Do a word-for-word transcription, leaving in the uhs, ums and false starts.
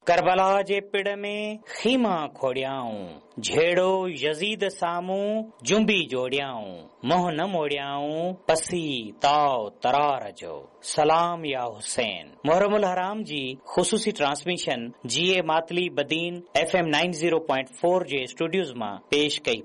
करबला जे पिड़ में खीमा खोड़ियाऊं झेड़ो यजीद सामूं जुंबी जोड़ियाऊं मोह न मोड़ियाऊं पसी ताव तरार जो सलाम या हुसैन। मुहर्रमुल हराम जी ख़ुसूसी ट्रांसमिशन जी ए Matali Badin F M nine zero point four जे स्टूडियोज़ मां पेश कई।